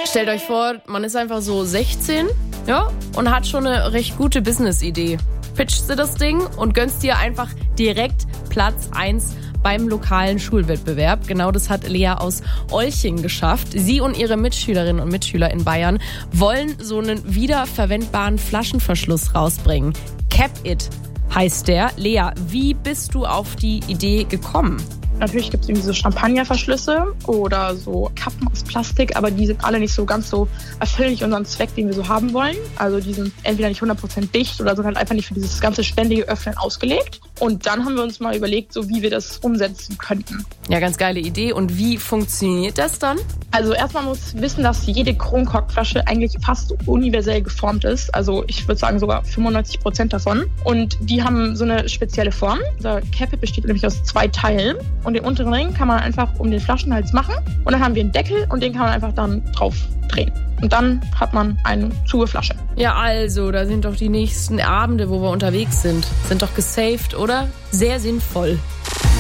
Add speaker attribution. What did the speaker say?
Speaker 1: Stellt euch vor, man ist einfach so 16, ja, und hat schon eine recht gute Business-Idee. Pitchst du das Ding und gönnst dir einfach direkt Platz 1 beim lokalen Schulwettbewerb. Genau das hat Lea aus Olching geschafft. Sie und ihre Mitschülerinnen und Mitschüler in Bayern wollen so einen wiederverwendbaren Flaschenverschluss rausbringen. Cap It heißt der. Lea, wie bist du auf die Idee gekommen?
Speaker 2: Natürlich gibt es irgendwie so Champagnerverschlüsse oder so Kappen aus Plastik, aber die sind alle nicht so ganz so erfüllen nicht unseren Zweck, den wir so haben wollen. Also die sind entweder nicht 100% dicht oder sind halt einfach nicht für dieses ganze ständige Öffnen ausgelegt. Und dann haben wir uns mal überlegt, so wie wir das umsetzen könnten.
Speaker 1: Ja, ganz geile Idee. Und wie funktioniert das dann?
Speaker 2: Also erstmal muss wissen, dass jede Kronkorkflasche eigentlich fast universell geformt ist. Also ich würde sagen sogar 95% davon. Und die haben so eine spezielle Form. Unser Cap It besteht nämlich aus 2 Teilen. Und den unteren Ring kann man einfach um den Flaschenhals machen. Und dann haben wir einen Deckel und den kann man einfach dann drauf drehen. Und dann hat man eine zuge Flasche.
Speaker 1: Ja, also, da sind doch die nächsten Abende, wo wir unterwegs sind. Sind doch gesaved, oder? Sehr sinnvoll.